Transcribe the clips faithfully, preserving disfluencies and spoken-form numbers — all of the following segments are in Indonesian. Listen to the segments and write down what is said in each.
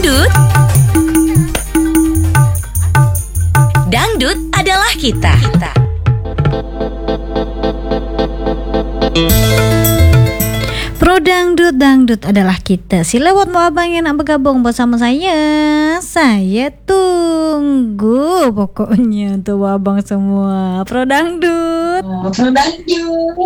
Dangdut. Dangdut adalah kita. kita. Pro Dangdut, Dangdut adalah kita. Sila buat mau abang yang nak bergabung bersama saya. Saya tunggu pokoknya untuk abang semua. Pro Dangdut. Pro Dangdut.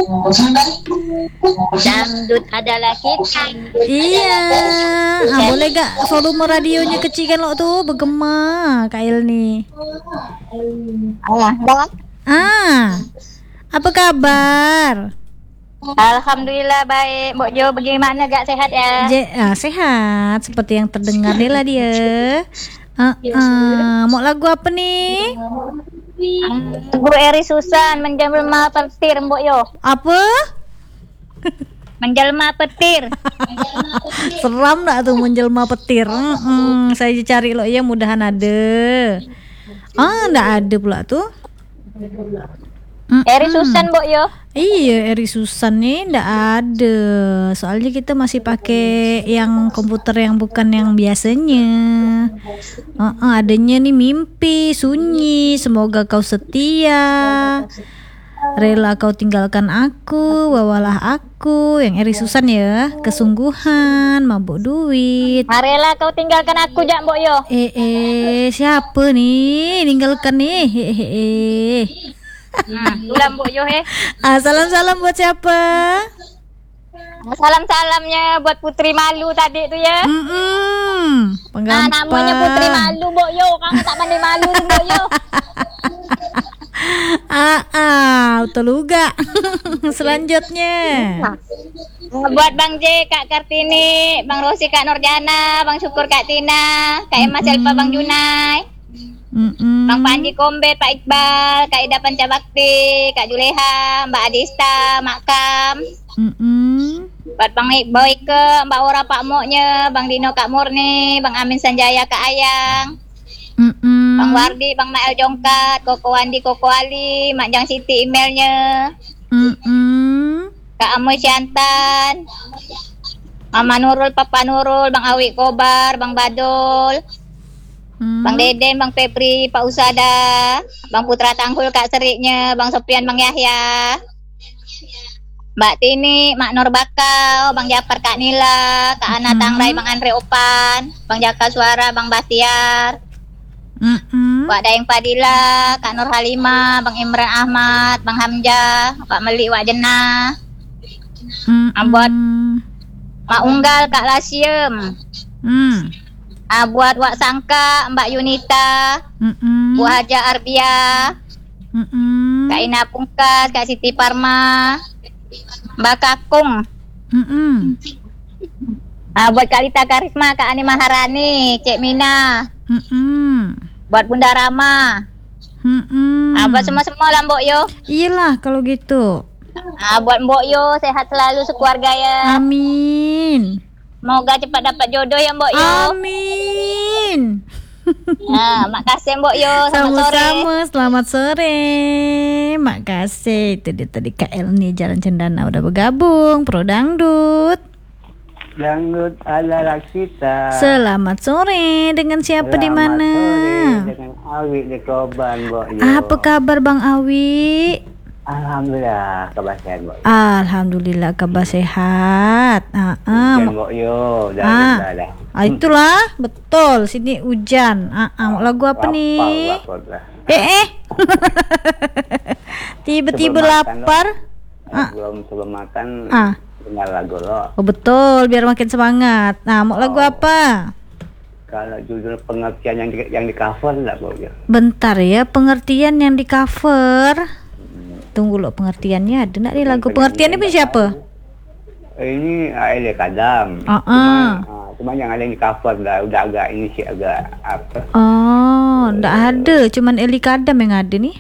Dangdut adalah kita. Iya. Ah, boleh gak volume radionya kecilkan lo tuh bergema Kak Ilni. Allah, dah. Ah. Apa kabar? Alhamdulillah baik. Mbok Jo bagaimana gak sehat ya? Je, ah, sehat seperti yang terdengar dia lah dia. Uh, uh, mau lagu apa nih? Guru Eri Susan menjelma petir Mbok Jo. Apa? Menjelma petir. Seram tak tuh menjelma petir? Mm-mm, saya cari lo ya, mudahan ada. Ah, ndak ada pula tuh. Mm-mm. Eri Susan Mbok Jo. Iya, Eri Susan nih ndak ada. Soalnya kita masih pakai yang komputer yang bukan yang biasanya. Uh-uh, adanya nih mimpi sunyi, semoga kau setia. Rela kau tinggalkan aku, bawalah aku. Yang Eri Susan ya, kesungguhan, mabuk duit. Rela kau tinggalkan aku jak Mbok Jo. Eh eh siapa nih tinggalkan nih? Hehehe. Hmm, ulang Mbok Jo he. Ah, salam-salam buat siapa? Salam-salamnya buat Putri Malu tadi tu ya. Mm-mm. Nah, Penggampang. namanya Putri Malu Mbok Jo. Kamu tak pandai malu Mbok Jo. Ah, ah, betul juga. Selanjutnya. Buat Bang J, Kak Kartini, Bang Rosi, Kak Nurjana, Bang Syukur, Kak Tina, Kak Emma Selva, Bang Junai, Mm-mm. Bang Panji Kombet, Pak Iqbal, Kak Ida Pancabakti, Kak Juleha, Mbak Adista, Mak Kam, Mm-mm. buat Bang Boyke, Mbak Ora Pak Moknya, Bang Dino, Kak Murni, Bang Amin Sanjaya, Kak Ayang, Mm-mm. Bang Wardi, Bang Mael Jongkat, Koko Wandi, Koko Ali, Mak Jang Siti emailnya, Mm-mm. Kak Amoy Siantan, Mama Nurul, Papa Nurul, Bang Awi Kobar, Bang Badul, Mm. Bang Deden, Bang Febri, Pak Usada, Bang Putra Tanggul, Kak Seriknya, Bang Sopian, Bang Yahya, Mbak Tini, Mak Nur Bakau, Bang Japar, Kak Nila, Kak Ana Tangrai, Bang Andre Opan, Bang Jaka Suara, Bang Bastiar, Mm-mm. Pak Daeng Fadila, Kak Nur Halimah, Bang Imran Ahmad, Bang Hamzah, Pak Melik Wak Jenah, Mm-mm. Buat Mak Unggal, Kak Lasiem, Mm. ah, buat Wak Sangka, Mbak Yunita, Mm-mm. Bu Haja Arbia, Mm-mm. Kak Ina Pungkas, Kak Siti Parma, Mbak Kakung, Mm-mm. ah, buat Kak Lita Karisma, Kak Ani Maharani, Cek Mina, Mm-mm. buat Bunda Rama, Mm-mm. ah, buat semua-semua lah Mbok Yo, Iyalah kalau gitu. ah, buat Mbok Yo sehat selalu sekeluarga ya, Amin. semoga cepat dapat jodoh ya Mbok Yo. Amin. Nah, makasih Mbok Yo, selamat sore. Sama-sama, selamat sore. Makasih. Itu dia tadi Kak El nih Jalan Cendana udah bergabung Pro Dangdut. Dangdut adalah kita. Selamat sore. Dengan siapa di Selamat mana? sore, dengan Awi di Koban, Mbok Yo. Apa kabar Bang Awi? Alhamdulillah, kabar sehat, Mbok Yo. Alhamdulillah kabar sehat. Ah, ah. Hujan, Mbok Yo, dah Ah. dah dah. Ah, itulah betul sini hujan. Ah, ah. Lagu apa Lapar, nih? lapar dah. Eh eh. Tiba-tiba Sebelum makan, lapar. lo. Ah. Belum sebelum makan, Ah. dengar lagu lo. Oh betul, biar makin semangat. Nah, mau lagu Oh. apa? Kalau judul pengertian yang di, yang di cover lah, Mbok Yo. Bentar ya, pengertian yang di cover. Tunggu lo, pengertiannya ada nggak nih lagu? Pengertiannya pun siapa? Ini Aile Kadam. Ah, ah. Cuma, ah, cuma yang ada yang di cover dah, udah agak ini sih agak apa? Oh, nggak ada, cuman Eli Kadam yang ada nih.